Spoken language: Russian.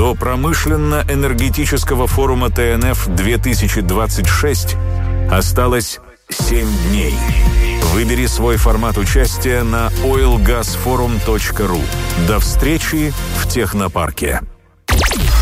До промышленно-энергетического форума ТНФ-2026 осталось 7 дней. Выбери свой формат участия на oilgasforum.ru. До встречи в технопарке.